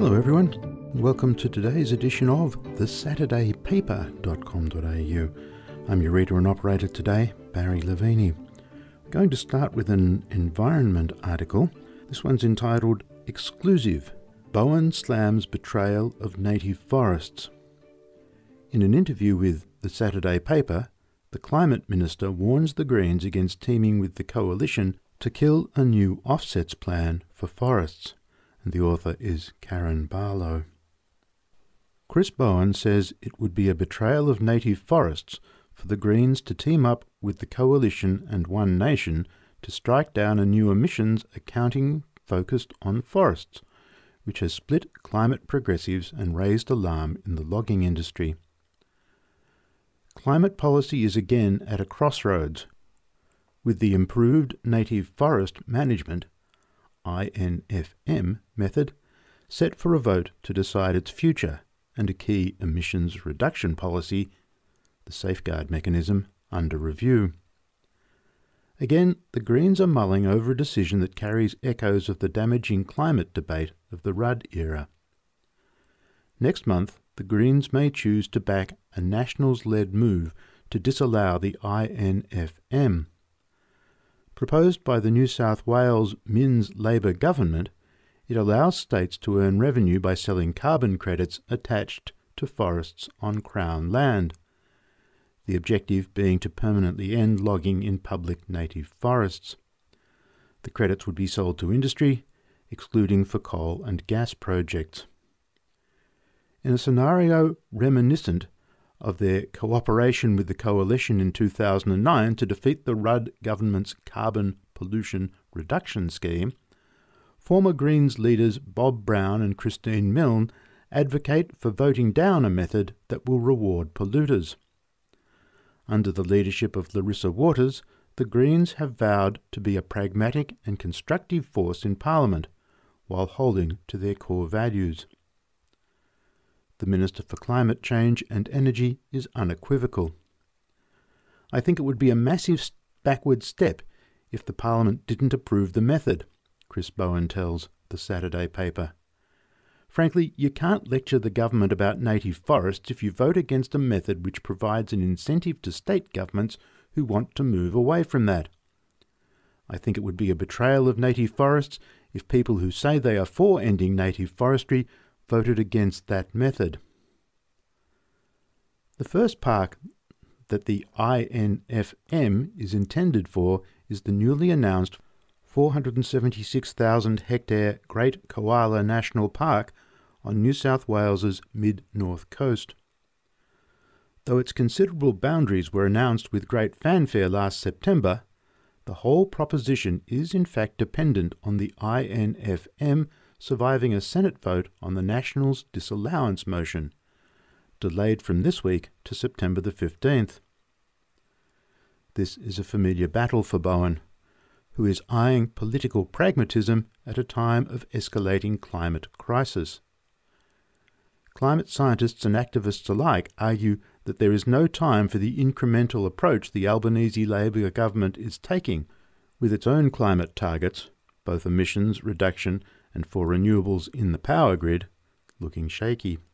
Hello everyone, welcome to today's edition of thesaturdaypaper.com.au. I'm your reader and operator today, Barry Lavini. I'm going to start with an environment article. This one's entitled Exclusive: Bowen Slams Betrayal of Native Forests. In an interview with The Saturday Paper, the Climate Minister warns the Greens against teaming with the Coalition to kill a new offsets plan for forests. And the author is Karen Barlow. Chris Bowen says it would be a betrayal of native forests for the Greens to team up with the Coalition and One Nation to strike down a new emissions accounting focused on forests, which has split climate progressives and raised alarm in the logging industry. Climate policy is again at a crossroads, with the improved Native Forest Management INFM method set for a vote to decide its future, and a key emissions reduction policy, the safeguard mechanism, under review. Again, the Greens are mulling over a decision that carries echoes of the damaging climate debate of the Rudd era. Next month, the Greens may choose to back a Nationals-led move to disallow the INFM. Proposed by the New South Wales Minns Labor government, it allows states to earn revenue by selling carbon credits attached to forests on Crown land, the objective being to permanently end logging in public native forests. The credits would be sold to industry, excluding for coal and gas projects. In a scenario reminiscent of their cooperation with the Coalition in 2009 to defeat the Rudd government's carbon pollution reduction scheme, former Greens leaders Bob Brown and Christine Milne advocate for voting down a method that will reward polluters. Under the leadership of Larissa Waters, the Greens have vowed to be a pragmatic and constructive force in Parliament, while holding to their core values. The Minister for Climate Change and Energy is unequivocal. I think it would be a massive backward step if the Parliament didn't approve the method, Chris Bowen tells The Saturday Paper. Frankly, you can't lecture the government about native forests if you vote against a method which provides an incentive to state governments who want to move away from that. I think it would be a betrayal of native forests if people who say they are for ending native forestry voted against that method. The first park that the INFM is intended for is the newly announced 476,000 hectare Great Koala National Park on New South Wales's mid-north coast. Though its considerable boundaries were announced with great fanfare last September, the whole proposition is in fact dependent on the INFM surviving a Senate vote on the Nationals' disallowance motion, delayed from this week to September the 15th. This is a familiar battle for Bowen, who is eyeing political pragmatism at a time of escalating climate crisis. Climate scientists and activists alike argue that there is no time for the incremental approach the Albanese Labor government is taking, with its own climate targets, both emissions reduction and for renewables in the power grid, looking shaky.